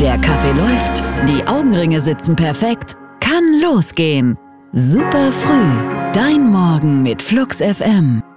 Der Kaffee läuft, die Augenringe sitzen perfekt. Kann losgehen. Super früh. Dein Morgen mit Flux FM.